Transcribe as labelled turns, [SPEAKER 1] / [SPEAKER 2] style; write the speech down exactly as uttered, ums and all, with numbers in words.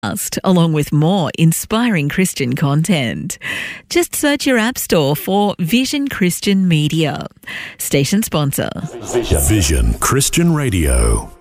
[SPEAKER 1] along with more inspiring Christian content. Just search your app store for Vision Christian Media. Station sponsor.
[SPEAKER 2] Vision Christian Radio.